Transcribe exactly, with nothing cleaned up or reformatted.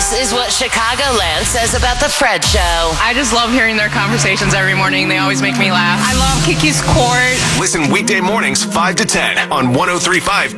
This is what Chicagoland says about the Fred Show. I just love hearing their conversations every morning. They always make me laugh. I love Kiki's Court. Listen weekday mornings five to ten on one oh three point five